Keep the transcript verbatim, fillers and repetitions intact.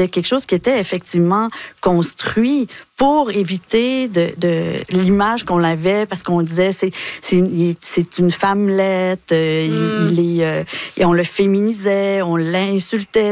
c'était quelque chose qui était effectivement construit pour éviter de, de l'image qu'on avait, parce qu'on disait c'est c'est une, c'est une femmelette, euh, mm. il, il est, euh, et on le féminisait, on l'insultait.